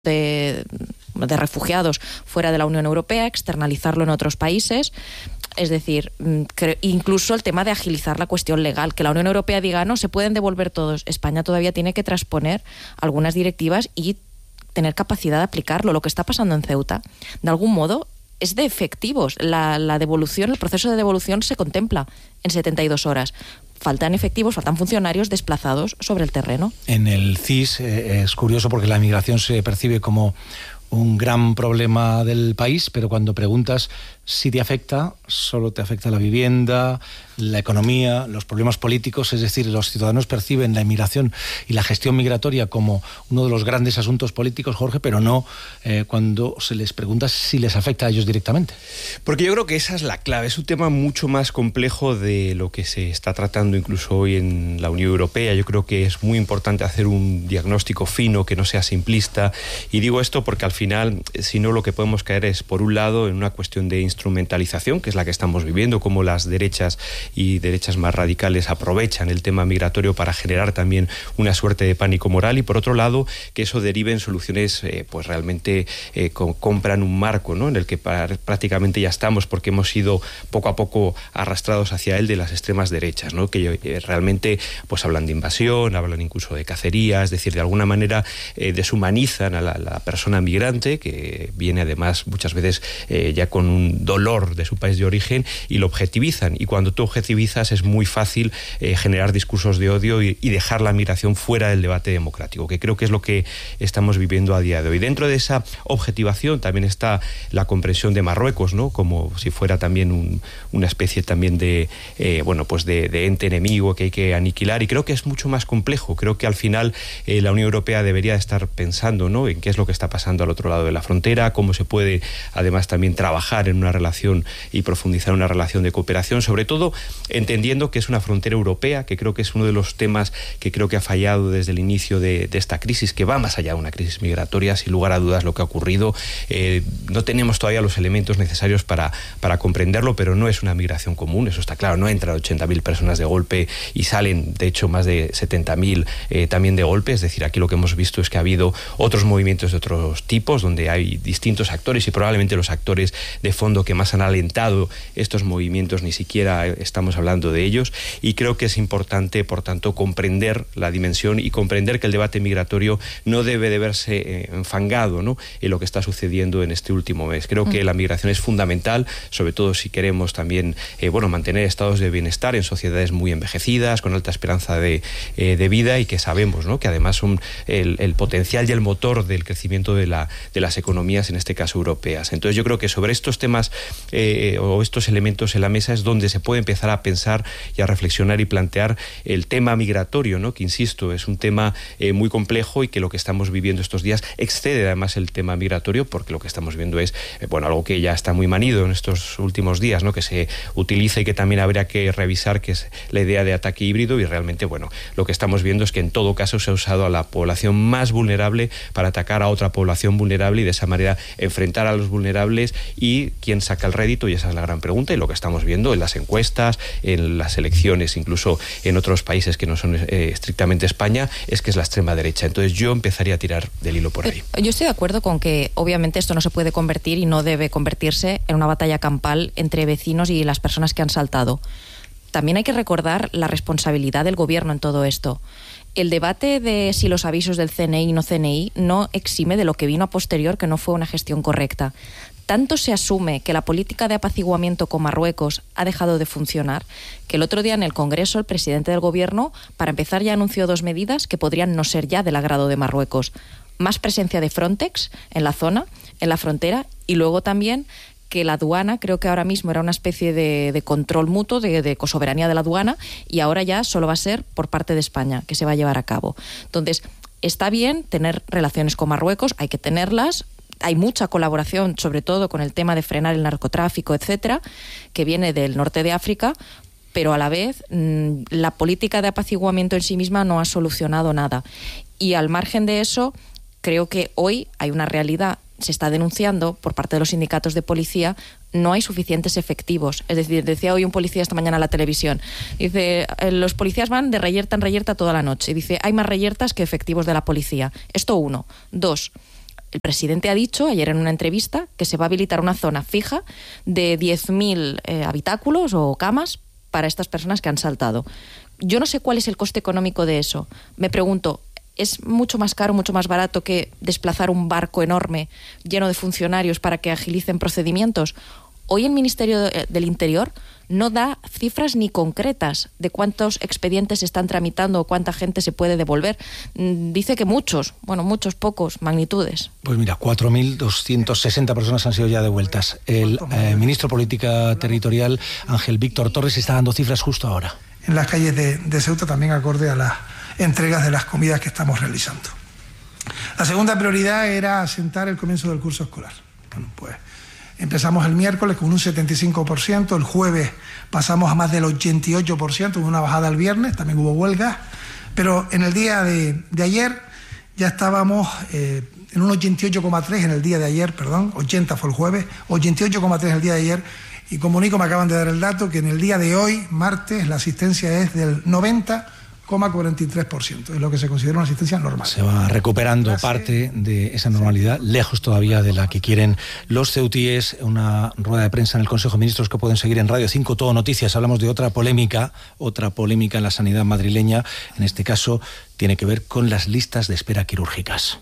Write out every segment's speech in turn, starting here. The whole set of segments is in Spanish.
de refugiados fuera de la Unión Europea, externalizarlo en otros países. Es decir, incluso el tema de agilizar la cuestión legal, que la Unión Europea diga, no, se pueden devolver todos. España todavía tiene que transponer algunas directivas y tener capacidad de aplicarlo. Lo que está pasando en Ceuta, de algún modo, es de efectivos. La devolución, el proceso de devolución se contempla en 72 horas. Faltan efectivos, faltan funcionarios desplazados sobre el terreno. En el CIS es curioso porque la migración se percibe como un gran problema del país, pero cuando preguntas si te afecta, solo te afecta la vivienda, la economía, los problemas políticos. Es decir, los ciudadanos perciben la inmigración y la gestión migratoria como uno de los grandes asuntos políticos, Jorge, pero no cuando se les pregunta si les afecta a ellos directamente. Porque yo creo que esa es la clave. Es un tema mucho más complejo de lo que se está tratando incluso hoy en la Unión Europea. Yo creo que es muy importante hacer un diagnóstico fino, que no sea simplista. Y digo esto porque al final, si no, lo que podemos caer es, por un lado, en una cuestión de instrumentalización, que es la que estamos viviendo, como las derechas y derechas más radicales aprovechan el tema migratorio para generar también una suerte de pánico moral, y por otro lado, que eso derive en soluciones pues realmente compran un marco, ¿no?, en el que prácticamente ya estamos, porque hemos sido poco a poco arrastrados hacia él de las extremas derechas, ¿no?, que realmente pues hablan de invasión, hablan incluso de cacería, es decir, de alguna manera deshumanizan a la persona migrante, que viene además muchas veces ya con un dolor de su país de origen, y lo objetivizan. Y cuando tú objetivizas es muy fácil generar discursos de odio y dejar la migración fuera del debate democrático, que creo que es lo que estamos viviendo a día de hoy. Dentro de esa objetivación también está la comprensión de Marruecos, ¿no?, como si fuera también una especie también de de ente enemigo que hay que aniquilar, y creo que es mucho más complejo. Creo que al final la Unión Europea debería estar pensando, ¿no?, en qué es lo que está pasando al otro lado de la frontera, cómo se puede además también trabajar en una relación y profundizar una relación de cooperación, sobre todo entendiendo que es una frontera europea, que creo que es uno de los temas que creo que ha fallado desde el inicio de esta crisis, que va más allá de una crisis migratoria, sin lugar a dudas lo que ha ocurrido. No tenemos todavía los elementos necesarios para comprenderlo, pero no es una migración común, eso está claro. No entran 80.000 personas de golpe y salen, de hecho, más de 70.000 también de golpe. Es decir, aquí lo que hemos visto es que ha habido otros movimientos de otros tipos, donde hay distintos actores, y probablemente los actores de fondo que más han alentado estos movimientos ni siquiera estamos hablando de ellos. Y creo que es importante, por tanto, comprender la dimensión y comprender que el debate migratorio no debe de verse enfangado, ¿no?, en lo que está sucediendo en este último mes. Creo que la migración es fundamental, sobre todo si queremos también mantener estados de bienestar en sociedades muy envejecidas, con alta esperanza de vida, y que sabemos, ¿no?, que además son el potencial y el motor del crecimiento de las economías, en este caso europeas. Entonces yo creo que sobre estos temas o estos elementos en la mesa es donde se puede empezar a pensar y a reflexionar y plantear el tema migratorio, ¿no?, que insisto, es un tema muy complejo, y que lo que estamos viviendo estos días excede además el tema migratorio, porque lo que estamos viendo es algo que ya está muy manido en estos últimos días, ¿no?, que se utiliza y que también habría que revisar, que es la idea de ataque híbrido. Y realmente lo que estamos viendo es que en todo caso se ha usado a la población más vulnerable para atacar a otra población vulnerable, y de esa manera enfrentar a los vulnerables. ¿Y quién saca el rédito? Y esa es la gran pregunta, y lo que estamos viendo en las encuestas, en las elecciones, incluso en otros países que no son estrictamente España, es que es la extrema derecha. Entonces yo empezaría a tirar del hilo por ahí. Yo estoy de acuerdo con que obviamente esto no se puede convertir y no debe convertirse en una batalla campal entre vecinos y las personas que han saltado. También hay que recordar la responsabilidad del gobierno en todo esto. El debate de si los avisos del CNI y no CNI no exime de lo que vino a posterior, que no fue una gestión correcta. Tanto se asume que la política de apaciguamiento con Marruecos ha dejado de funcionar, que el otro día en el Congreso el presidente del Gobierno, para empezar, ya anunció 2 medidas que podrían no ser ya del agrado de Marruecos. Más presencia de Frontex en la zona, en la frontera, y luego también que la aduana, creo que ahora mismo era una especie de control mutuo, de cosoberanía de la aduana, y ahora ya solo va a ser por parte de España que se va a llevar a cabo. Entonces, está bien tener relaciones con Marruecos, hay que tenerlas. Hay mucha colaboración, sobre todo con el tema de frenar el narcotráfico, etcétera, que viene del norte de África, pero a la vez la política de apaciguamiento en sí misma no ha solucionado nada. Y al margen de eso, creo que hoy hay una realidad, se está denunciando por parte de los sindicatos de policía, no hay suficientes efectivos. Es decir, decía hoy un policía esta mañana en la televisión, dice, los policías van de reyerta en reyerta toda la noche, y dice, hay más reyertas que efectivos de la policía. Esto 1. 2, El presidente ha dicho ayer en una entrevista que se va a habilitar una zona fija de 10.000 habitáculos o camas para estas personas que han saltado. Yo no sé cuál es el coste económico de eso. Me pregunto, ¿es mucho más caro, mucho más barato que desplazar un barco enorme lleno de funcionarios para que agilicen procedimientos? Hoy el Ministerio del Interior no da cifras ni concretas de cuántos expedientes se están tramitando o cuánta gente se puede devolver. Dice que muchos, pocos, magnitudes. Pues mira, 4.260 personas han sido ya devueltas. El ministro de Política Territorial, Ángel Víctor Torres, está dando cifras justo ahora. En las calles de Ceuta, también acorde a las entregas de las comidas que estamos realizando. La segunda prioridad era asentar el comienzo del curso escolar. Bueno, pues empezamos el miércoles con un 75%, el jueves pasamos a más del 88%, hubo una bajada el viernes, también hubo huelgas, pero en el día de ayer ya estábamos en un 88,3 en el día de ayer, 80 fue el jueves, 88,3 el día de ayer, y comunico, me acaban de dar el dato, que en el día de hoy, martes, la asistencia es del 90,43%, es lo que se considera una asistencia normal. Se va recuperando parte de esa normalidad, lejos todavía de la que quieren los ceutíes. Una rueda de prensa en el Consejo de Ministros que pueden seguir en Radio 5 Todo Noticias. Hablamos de otra polémica en la sanidad madrileña. En este caso tiene que ver con las listas de espera quirúrgicas.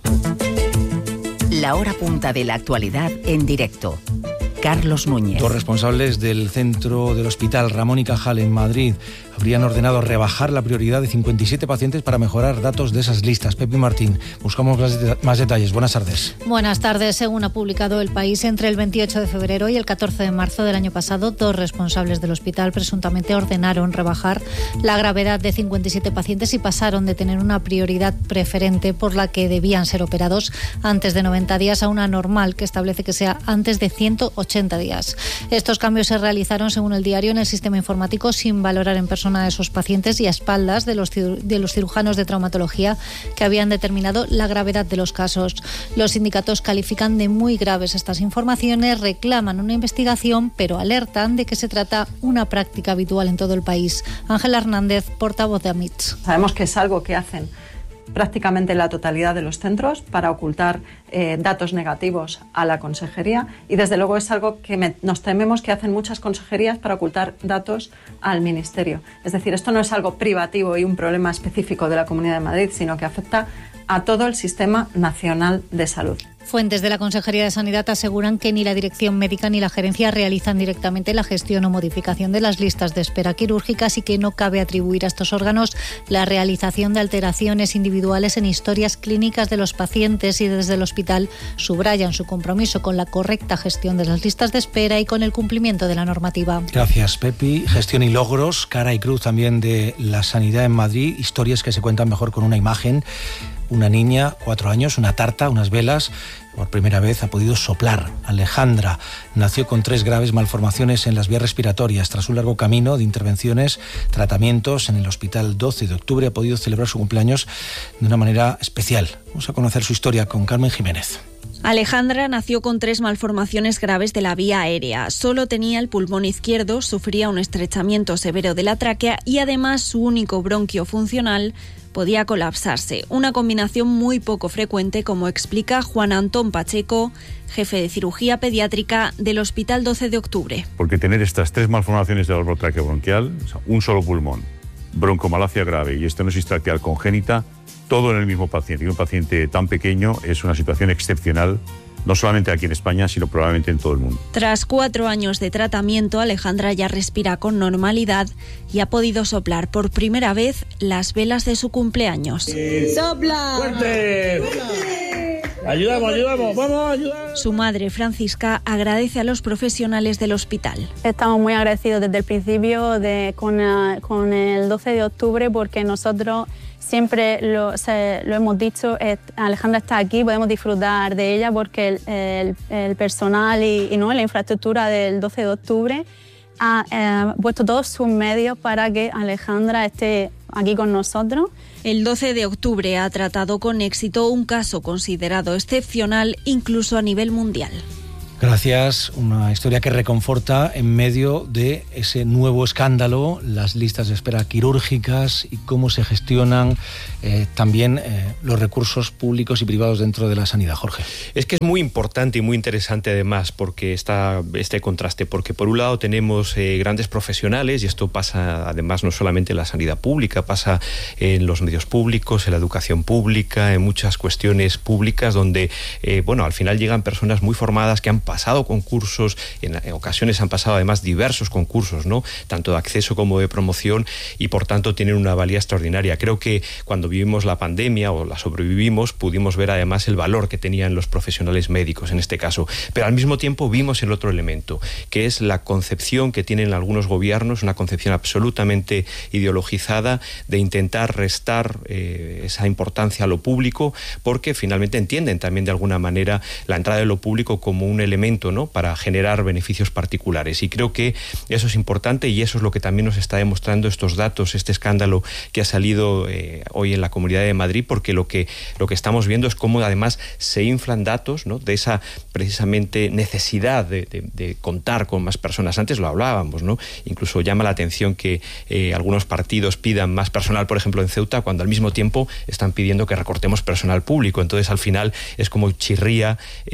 La hora punta de la actualidad en directo. Carlos Núñez. Dos responsables del centro del Hospital Ramón y Cajal en Madrid habrían ordenado rebajar la prioridad de 57 pacientes para mejorar datos de esas listas. Pepi Martín, buscamos más detalles. Buenas tardes. Buenas tardes. Según ha publicado El País, entre el 28 de febrero y el 14 de marzo del año pasado, dos responsables del hospital presuntamente ordenaron rebajar la gravedad de 57 pacientes y pasaron de tener una prioridad preferente por la que debían ser operados antes de 90 días a una normal que establece que sea antes de 180 días. Estos cambios se realizaron, según el diario, en el sistema informático sin valorar en persona a esos pacientes y a espaldas de los cirujanos de traumatología que habían determinado la gravedad de los casos. Los sindicatos califican de muy graves estas informaciones, reclaman una investigación, pero alertan de que se trata una práctica habitual en todo el país. Ángela Hernández, portavoz de AMITS. Sabemos que es algo que hacen prácticamente la totalidad de los centros para ocultar datos negativos a la consejería, y desde luego es algo que nos tememos que hacen muchas consejerías para ocultar datos al ministerio. Es decir, esto no es algo privativo y un problema específico de la Comunidad de Madrid, sino que afecta a todo el Sistema Nacional de Salud. Fuentes de la Consejería de Sanidad aseguran que ni la Dirección Médica ni la Gerencia realizan directamente la gestión o modificación de las listas de espera quirúrgicas y que no cabe atribuir a estos órganos la realización de alteraciones individuales en historias clínicas de los pacientes, y desde el hospital subrayan su compromiso con la correcta gestión de las listas de espera y con el cumplimiento de la normativa. Gracias, Pepi. Gestión y logros, cara y cruz también de la sanidad en Madrid, historias que se cuentan mejor con una imagen. Una niña, 4 años, una tarta, unas velas. Por primera vez ha podido soplar. Alejandra nació con 3 graves malformaciones en las vías respiratorias. Tras un largo camino de intervenciones, tratamientos en el Hospital 12 de Octubre, ha podido celebrar su cumpleaños de una manera especial. Vamos a conocer su historia con Carmen Jiménez. Alejandra nació con 3 malformaciones graves de la vía aérea. Solo tenía el pulmón izquierdo, sufría un estrechamiento severo de la tráquea y además su único bronquio funcional podía colapsarse. Una combinación muy poco frecuente, como explica Juan Antón Pacheco, jefe de cirugía pediátrica del Hospital 12 de Octubre. Porque tener estas 3 malformaciones del árbol traqueobronquial, un solo pulmón, broncomalacia grave y estenosis traqueal congénita, todo en el mismo paciente. Y un paciente tan pequeño es una situación excepcional, no solamente aquí en España, sino probablemente en todo el mundo. Tras 4 años de tratamiento, Alejandra ya respira con normalidad y ha podido soplar por primera vez las velas de su cumpleaños. ¡Sopla! ¡Fuerte! Ayudamos, vamos a ayudar. Su madre, Francisca, agradece a los profesionales del hospital. Estamos muy agradecidos desde el principio con el 12 de octubre porque nosotros siempre lo hemos dicho, Alejandra está aquí, podemos disfrutar de ella porque el personal y la infraestructura del 12 de octubre ha puesto todos sus medios para que Alejandra esté aquí con nosotros. El 12 de octubre ha tratado con éxito un caso considerado excepcional incluso a nivel mundial. Gracias. Una historia que reconforta en medio de ese nuevo escándalo, las listas de espera quirúrgicas y cómo se gestionan también los recursos públicos y privados dentro de la sanidad. Jorge. Es que es muy importante y muy interesante además porque este contraste, porque por un lado tenemos grandes profesionales, y esto pasa además no solamente en la sanidad pública, pasa en los medios públicos, en la educación pública, en muchas cuestiones públicas donde, al final llegan personas muy formadas que han pasado concursos, en ocasiones han pasado además diversos concursos, ¿no? Tanto de acceso como de promoción, y por tanto tienen una valía extraordinaria. Creo que cuando vivimos la pandemia o la sobrevivimos, pudimos ver además el valor que tenían los profesionales médicos en este caso, pero al mismo tiempo vimos el otro elemento, que es la concepción que tienen algunos gobiernos, una concepción absolutamente ideologizada de intentar restar esa importancia a lo público, porque finalmente entienden también de alguna manera la entrada de lo público como un elemento, ¿no?, para generar beneficios particulares, y creo que eso es importante, y eso es lo que también nos está demostrando estos datos, este escándalo que ha salido hoy en la Comunidad de Madrid, porque lo que estamos viendo es cómo además se inflan datos, ¿no?, de esa precisamente necesidad de contar con más personas. Antes lo hablábamos, ¿no? Incluso llama la atención que algunos partidos pidan más personal, por ejemplo en Ceuta, cuando al mismo tiempo están pidiendo que recortemos personal público. Entonces al final es como chirría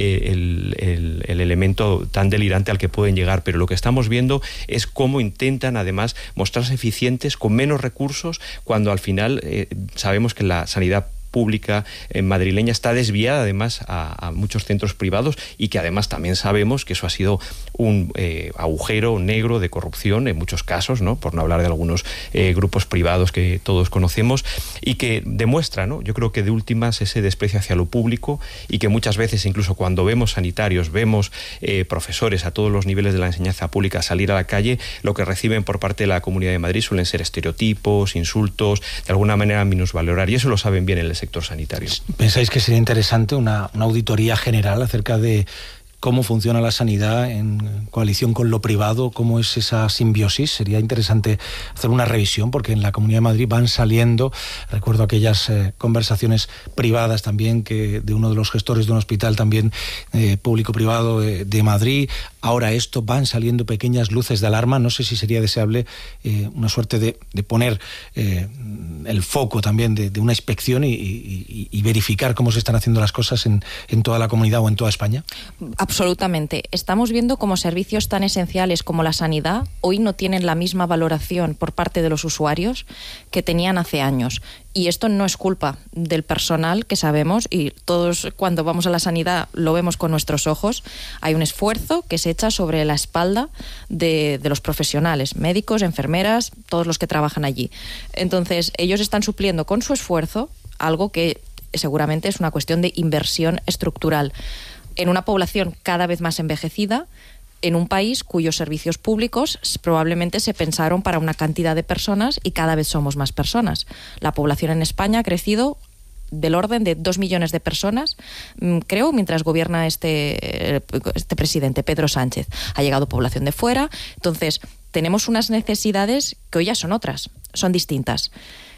el elemento tan delirante al que pueden llegar, pero lo que estamos viendo es cómo intentan además mostrarse eficientes con menos recursos, cuando al final sabemos que la sanidad pública madrileña está desviada además a muchos centros privados, y que además también sabemos que eso ha sido un agujero negro de corrupción en muchos casos, ¿no?, por no hablar de algunos grupos privados que todos conocemos, y que demuestra, ¿no?, yo creo que de últimas ese desprecio hacia lo público, y que muchas veces incluso cuando vemos sanitarios, vemos profesores a todos los niveles de la enseñanza pública salir a la calle, lo que reciben por parte de la Comunidad de Madrid suelen ser estereotipos, insultos, de alguna manera minusvalorar, y eso lo saben bien en el sector sanitario. ¿Pensáis que sería interesante una auditoría general acerca de cómo funciona la sanidad en coalición con lo privado? ¿Cómo es esa simbiosis? Sería interesante hacer una revisión, porque en la Comunidad de Madrid van saliendo, recuerdo aquellas conversaciones privadas también, que de uno de los gestores de un hospital también público-privado de Madrid. Ahora esto, van saliendo pequeñas luces de alarma. No sé si sería deseable una suerte de poner el foco también de una inspección y verificar cómo se están haciendo las cosas en toda la comunidad o en toda España. Absolutamente. Estamos viendo cómo servicios tan esenciales como la sanidad hoy no tienen la misma valoración por parte de los usuarios que tenían hace años. Y esto no es culpa del personal, que sabemos, y todos cuando vamos a la sanidad lo vemos con nuestros ojos. Hay un esfuerzo que se echa sobre la espalda de los profesionales, médicos, enfermeras, todos los que trabajan allí. Entonces, ellos están supliendo con su esfuerzo algo que seguramente es una cuestión de inversión estructural en una población cada vez más envejecida, en un país cuyos servicios públicos probablemente se pensaron para una cantidad de personas y cada vez somos más personas. La población en España ha crecido del orden de 2 millones de personas, creo, mientras gobierna este presidente, Pedro Sánchez. Ha llegado población de fuera, entonces tenemos unas necesidades que hoy ya son otras, son distintas.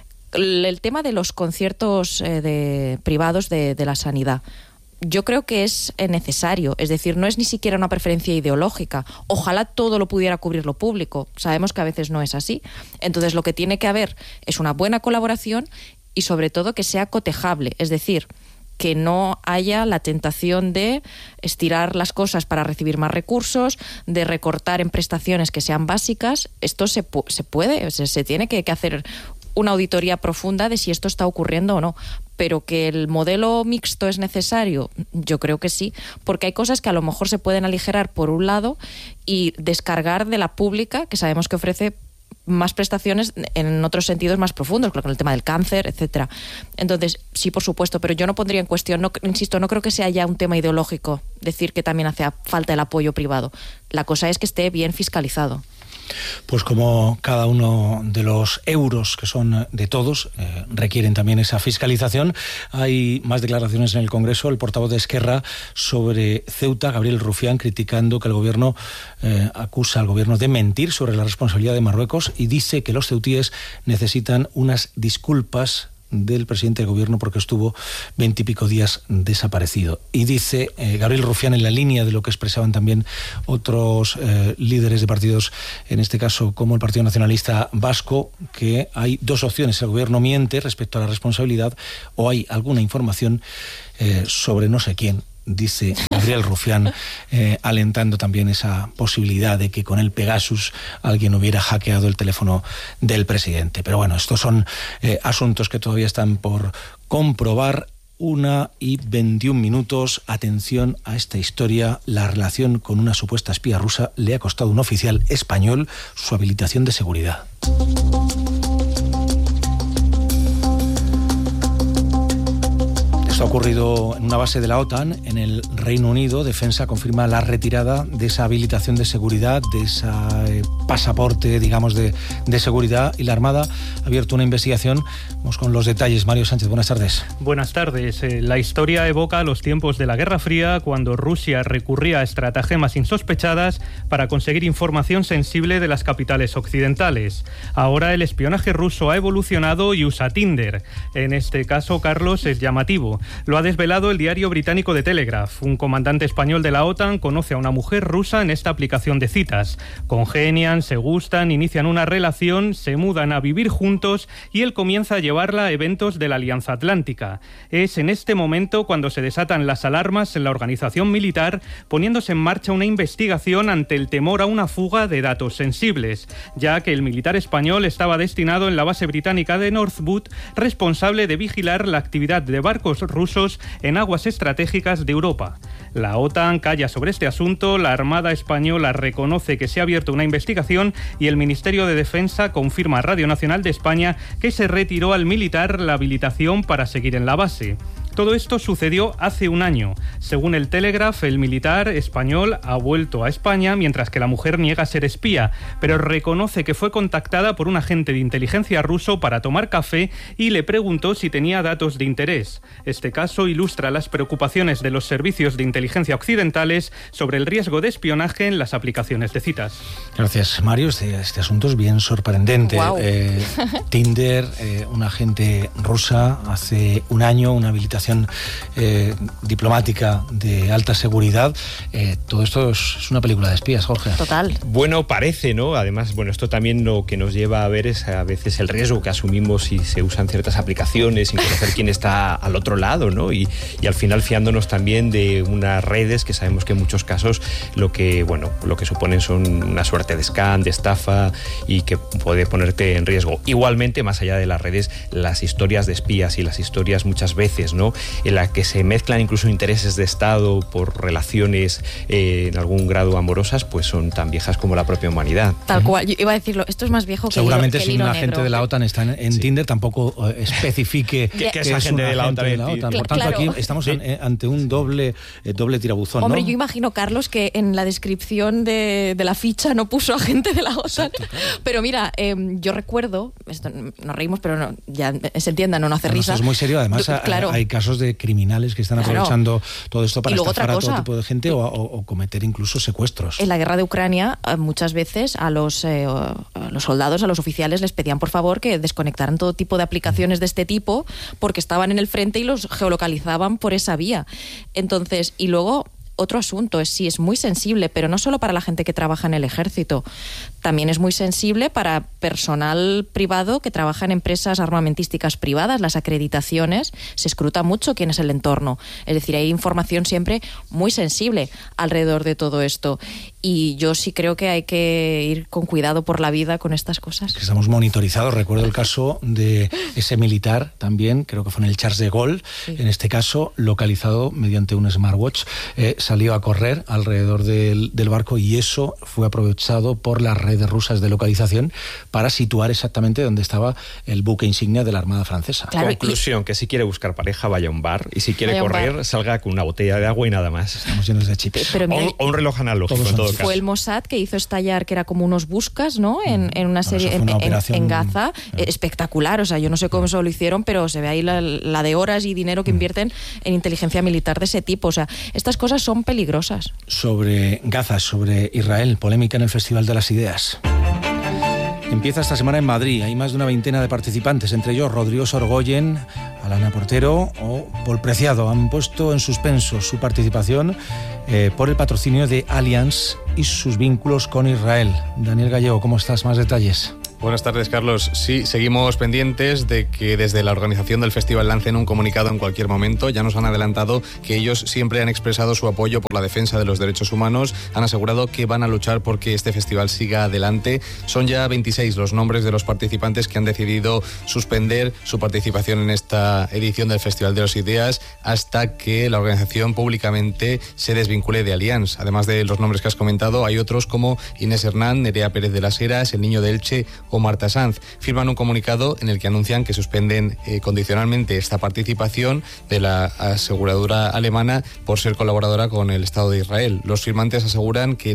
El tema de los conciertos privados de la sanidad, yo creo que es necesario, es decir, no es ni siquiera una preferencia ideológica. Ojalá todo lo pudiera cubrir lo público. Sabemos que a veces no es así. Entonces lo que tiene que haber es una buena colaboración y sobre todo que sea cotejable, es decir, que no haya la tentación de estirar las cosas para recibir más recursos, de recortar en prestaciones que sean básicas. Esto se puede, se tiene que hacer una auditoría profunda de si esto está ocurriendo o no. Pero que el modelo mixto es necesario, yo creo que sí, porque hay cosas que a lo mejor se pueden aligerar por un lado y descargar de la pública, que sabemos que ofrece más prestaciones en otros sentidos más profundos, con el tema del cáncer, etcétera. Entonces, sí, por supuesto, pero yo no pondría en cuestión, insisto, no creo que sea ya un tema ideológico decir que también hace falta el apoyo privado. La cosa es que esté bien fiscalizado. Pues como cada uno de los euros que son de todos requieren también esa fiscalización, hay más declaraciones en el Congreso. El portavoz de Esquerra sobre Ceuta, Gabriel Rufián, criticando que el gobierno acusa al gobierno de mentir sobre la responsabilidad de Marruecos y dice que los ceutíes necesitan unas disculpas del presidente del gobierno porque estuvo 20 y pico días desaparecido. Y dice Gabriel Rufián, en la línea de lo que expresaban también otros líderes de partidos, en este caso como el Partido Nacionalista Vasco, que hay dos opciones: el gobierno miente respecto a la responsabilidad o hay alguna información sobre no sé quién. Dice Gabriel Rufián, alentando también esa posibilidad de que con el Pegasus alguien hubiera hackeado el teléfono del presidente. Pero bueno, estos son asuntos que todavía están por comprobar. 1:21. Atención a esta historia. La relación con una supuesta espía rusa le ha costado a un oficial español su habilitación de seguridad. Esto ha ocurrido en una base de la OTAN en el Reino Unido. Defensa confirma la retirada de esa habilitación de seguridad, de ese pasaporte, digamos, de seguridad, y la Armada ha abierto una investigación. Vamos con los detalles. Mario Sánchez, buenas tardes. Buenas tardes. La historia evoca los tiempos de la Guerra Fría, cuando Rusia recurría a estratagemas insospechadas para conseguir información sensible de las capitales occidentales. Ahora el espionaje ruso ha evolucionado y usa Tinder. En este caso, Carlos, es llamativo. Lo ha desvelado el diario británico The Telegraph. Un comandante español de la OTAN conoce a una mujer rusa en esta aplicación de citas. Congenian, se gustan, inician una relación, se mudan a vivir juntos y él comienza a llevarla a eventos de la Alianza Atlántica. Es en este momento cuando se desatan las alarmas en la organización militar, poniéndose en marcha una investigación ante el temor a una fuga de datos sensibles, ya que el militar español estaba destinado en la base británica de Northwood, responsable de vigilar la actividad de barcos rusos en aguas estratégicas de Europa. La OTAN calla sobre este asunto, la Armada española reconoce que se ha abierto una investigación y el Ministerio de Defensa confirma a Radio Nacional de España que se retiró al militar la habilitación para seguir en la base. Todo esto sucedió hace un año. Según el Telegraph, el militar español ha vuelto a España, mientras que la mujer niega ser espía, pero reconoce que fue contactada por un agente de inteligencia ruso para tomar café y le preguntó si tenía datos de interés. Este caso ilustra las preocupaciones de los servicios de inteligencia occidentales sobre el riesgo de espionaje en las aplicaciones de citas. Gracias, Mario. Este asunto es bien sorprendente. Wow. Tinder, una agente rusa hace un año, una habilitación diplomática de alta seguridad. Todo esto es una película de espías, Jorge. Total. Bueno, parece, ¿no? Además, bueno, esto también lo que nos lleva a ver es a veces el riesgo que asumimos si se usan ciertas aplicaciones sin conocer quién está al otro lado, ¿no? Y al final fiándonos también de unas redes que sabemos que en muchos casos lo que suponen son una suerte de scam, de estafa, y que puede ponerte en riesgo. Igualmente, más allá de las redes, las historias de espías y las historias muchas veces, ¿no?, en la que se mezclan incluso intereses de Estado por relaciones en algún grado amorosas, pues son tan viejas como la propia humanidad. Tal cual. Yo iba a decirlo, esto es más viejo que seguramente el si hilo un negro. agente de la OTAN está en Tinder, tampoco especifique que es un agente de la OTAN. Por tanto, aquí estamos ante un doble tirabuzón. Hombre, ¿no? yo imagino, Carlos, que en la descripción de la ficha no puso agente de la OTAN. Exacto, claro. Pero mira, yo recuerdo, esto nos reímos, pero no, ya se entienda, no hace risa. Eso es muy serio. Además, claro, hay casos de criminales que están aprovechando todo esto para estafar a todo tipo de gente o cometer incluso secuestros. En la guerra de Ucrania, muchas veces a los soldados, a los oficiales, les pedían por favor que desconectaran todo tipo de aplicaciones de este tipo porque estaban en el frente y los geolocalizaban por esa vía. Entonces, y luego otro asunto es muy sensible, pero no solo para la gente que trabaja en el ejército, también es muy sensible para personal privado que trabaja en empresas armamentísticas privadas. Las acreditaciones, se escruta mucho quién es el entorno. Es decir, hay información siempre muy sensible alrededor de todo esto. Y yo sí creo que hay que ir con cuidado por la vida con estas cosas. Que estamos monitorizados. Recuerdo el caso de ese militar también, creo que fue en el Charles de Gaulle, sí. En este caso localizado mediante un smartwatch, salió a correr alrededor del barco y eso fue aprovechado por las redes rusas de localización para situar exactamente donde estaba el buque insignia de la Armada francesa. Claro, conclusión, que si quiere buscar pareja vaya a un bar y si quiere correr salga con una botella de agua y nada más. Estamos llenos de chips. Pero mira, o un reloj analógico en todo caso. Fue el Mossad que hizo estallar, que era como unos buscas, ¿no? En una serie, en Gaza, espectacular. O sea, yo no sé cómo eso lo hicieron, pero se ve ahí la de horas y dinero que invierten en inteligencia militar de ese tipo. O sea, estas cosas son peligrosas. Sobre Gaza, sobre Israel, polémica en el Festival de las Ideas. Empieza esta semana en Madrid. Hay más de una veintena de participantes, entre ellos Rodrigo Sorgoyen, Alana Portero o Pol Preciado. Han puesto en suspenso su participación por el patrocinio de Allianz y sus vínculos con Israel. Daniel Gallego, ¿cómo estás? Más detalles. Buenas tardes, Carlos. Sí, seguimos pendientes de que desde la organización del festival lancen un comunicado en cualquier momento. Ya nos han adelantado que ellos siempre han expresado su apoyo por la defensa de los derechos humanos. Han asegurado que van a luchar porque este festival siga adelante. Son ya 26 los nombres de los participantes que han decidido suspender su participación en esta edición del Festival de las Ideas hasta que la organización públicamente se desvincule de Allianz. Además de los nombres que has comentado, hay otros como Inés Hernán, Nerea Pérez de las Heras, El Niño de Elche o Marta Sanz. Firman un comunicado en el que anuncian que suspenden condicionalmente esta participación de la aseguradora alemana por ser colaboradora con el Estado de Israel. Los firmantes aseguran que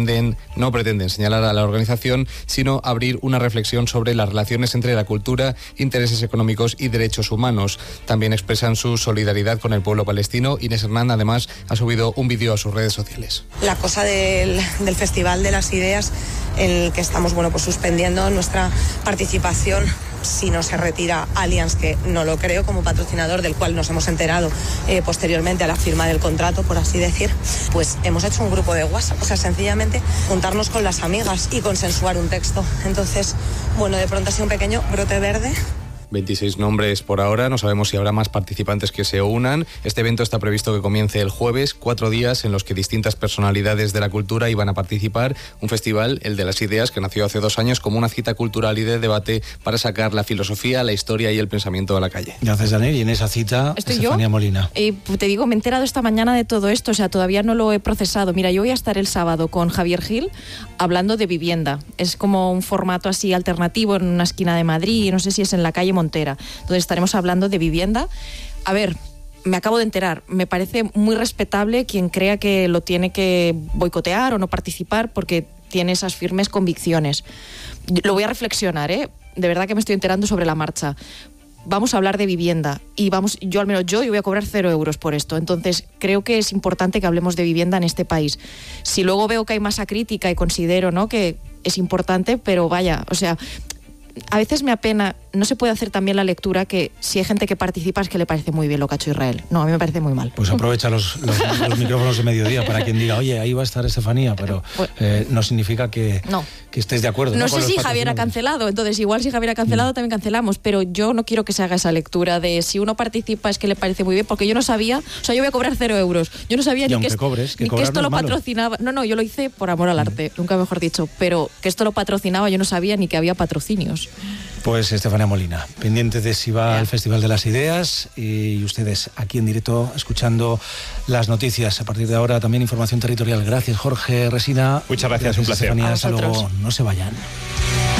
no pretenden señalar a la organización, sino abrir una reflexión sobre las relaciones entre la cultura, intereses económicos y derechos humanos. También expresan su solidaridad con el pueblo palestino. Inés Hernán, además, ha subido un vídeo a sus redes sociales. La cosa del Festival de las Ideas, en el que estamos suspendiendo nuestra participación si no se retira Allianz, que no lo creo, como patrocinador, del cual nos hemos enterado posteriormente a la firma del contrato, por así decir. Pues hemos hecho un grupo de WhatsApp, sencillamente juntarnos con las amigas y consensuar un texto. Entonces, de pronto ha sido un pequeño brote verde. 26 nombres por ahora, no sabemos si habrá más participantes que se unan. Este evento está previsto que comience el jueves, 4 días en los que distintas personalidades de la cultura iban a participar. Un festival, el de las Ideas, que nació hace 2 años como una cita cultural y de debate para sacar la filosofía, la historia y el pensamiento a la calle. Gracias, Daniel. Y en esa cita, Estefanía Molina. Te digo, me he enterado esta mañana de todo esto, todavía no lo he procesado. Mira, yo voy a estar el sábado con Javier Gil hablando de vivienda. Es como un formato así alternativo en una esquina de Madrid, no sé si es en la calle Montera. Entonces estaremos hablando de vivienda. A ver, me acabo de enterar, me parece muy respetable quien crea que lo tiene que boicotear o no participar porque tiene esas firmes convicciones. Lo voy a reflexionar, de verdad que me estoy enterando sobre la marcha. Vamos a hablar de vivienda y yo voy a cobrar 0 euros por esto. Entonces creo que es importante que hablemos de vivienda en este país. Si luego veo que hay masa crítica y considero que es importante, pero vaya, a veces me apena, no se puede hacer también la lectura que si hay gente que participa es que le parece muy bien lo que ha hecho Israel. No, a mí me parece muy mal. Pues aprovecha los micrófonos de mediodía para quien diga, oye, ahí va a estar Estefanía, pero no significa que estés de acuerdo. No sé si Javier ha cancelado, entonces igual si Javier ha cancelado también cancelamos, pero yo no quiero que se haga esa lectura de si uno participa es que le parece muy bien, porque yo no sabía, yo voy a cobrar 0 euros. Yo no sabía ni que esto lo patrocinaba. No, yo lo hice por amor al arte, nunca mejor dicho, pero que esto lo patrocinaba yo no sabía ni que había patrocinios. Pues Estefanía Molina, pendiente de si va al Festival de las Ideas y ustedes aquí en directo escuchando las noticias. A partir de ahora también información territorial. Gracias, Jorge Resina. Muchas gracias, un placer. Estefanía, hasta luego. No se vayan.